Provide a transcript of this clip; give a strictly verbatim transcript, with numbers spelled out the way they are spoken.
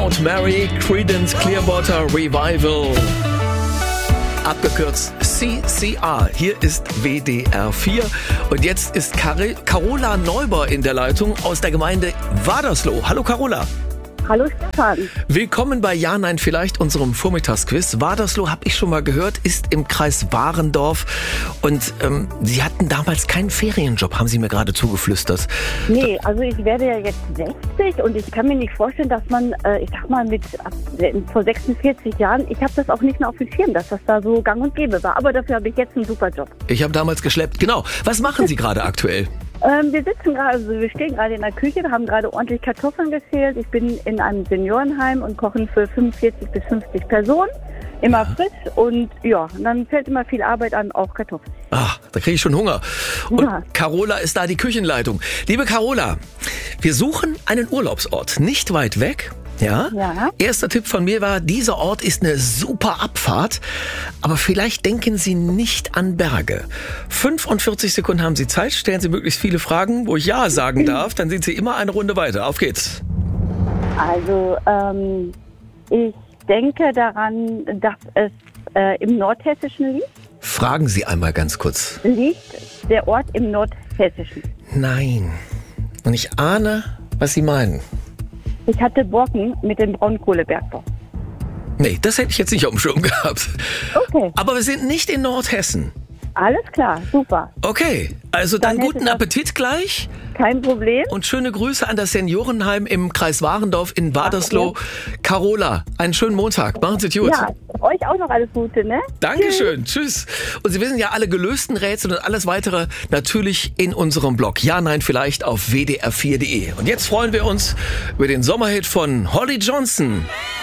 Proud Mary, Creedence Clearwater Revival. Abgekürzt C C R. Hier ist W D R vier. Und jetzt ist Car- Carola Neuber in der Leitung aus der Gemeinde Wadersloh. Hallo Carola. Hallo Stefan. Willkommen bei Ja, Nein, Vielleicht, unserem Vormittagsquiz. Wadersloh, habe ich schon mal gehört, ist im Kreis Warendorf. Und ähm, Sie hatten damals keinen Ferienjob, haben Sie mir gerade zugeflüstert. Nee, also ich werde ja jetzt sechzig und ich kann mir nicht vorstellen, dass man, äh, ich sag mal, mit ab, vor sechsundvierzig Jahren, ich habe das auch nicht mehr auf dem Schirm, dass das da so gang und gäbe war. Aber dafür habe ich jetzt einen super Job. Ich habe damals geschleppt. Genau. Was machen Sie gerade aktuell? Ähm, wir sitzen gerade, also wir stehen gerade in der Küche, wir haben gerade ordentlich Kartoffeln geschält. Ich bin in einem Seniorenheim und kochen für fünfundvierzig bis fünfzig Personen. Immer ja. frisch und ja, und dann fällt immer viel Arbeit an, auch Kartoffeln. Ah, da kriege ich schon Hunger. Und Ja. Carola ist da die Küchenleitung. Liebe Carola, wir suchen einen Urlaubsort, nicht weit weg. Ja? Ja. Erster Tipp von mir war, dieser Ort ist eine super Abfahrt, aber vielleicht denken Sie nicht an Berge. fünfundvierzig Sekunden haben Sie Zeit, stellen Sie möglichst viele Fragen, wo ich Ja sagen darf, dann sind Sie immer eine Runde weiter. Auf geht's. Also ähm, ich denke daran, dass es äh, im Nordhessischen liegt. Fragen Sie einmal ganz kurz. Liegt der Ort im Nordhessischen? Nein. Und ich ahne, was Sie meinen. Ich hatte Borken mit dem Braunkohlebergbau. Nee, das hätte ich jetzt nicht auf dem Schirm gehabt. Okay, Aber wir sind nicht in Nordhessen. alles klar, super. Okay, also dann, Dann hätte guten das- Appetit gleich Kein Problem. und schöne Grüße an das Seniorenheim im Kreis Warendorf in Wadersloh. Carola, einen schönen Montag. Machen Sie es gut. Ja, euch auch noch alles Gute, ne? Dankeschön, tschüss. Und Sie wissen ja, alle gelösten Rätsel und alles weitere natürlich in unserem Blog. Ja, nein, vielleicht auf w d r vier punkt d e. Und jetzt freuen wir uns über den Sommerhit von Holly Johnson.